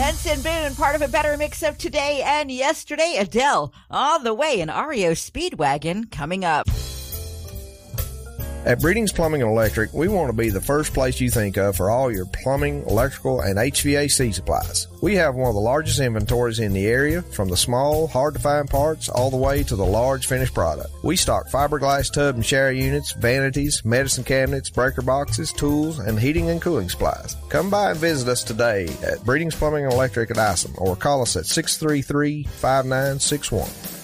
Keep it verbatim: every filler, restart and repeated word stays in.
Benson Boone, part of a better mix of today and yesterday. Adele, all the way in R E O Speedwagon, coming up. At Breedings Plumbing and Electric, we want to be the first place you think of for all your plumbing, electrical, and H V A C supplies. We have one of the largest inventories in the area, from the small, hard-to-find parts all the way to the large finished product. We stock fiberglass tub and shower units, vanities, medicine cabinets, breaker boxes, tools, and heating and cooling supplies. Come by and visit us today at Breedings Plumbing and Electric at Isom, or call us at six three three, five nine six one.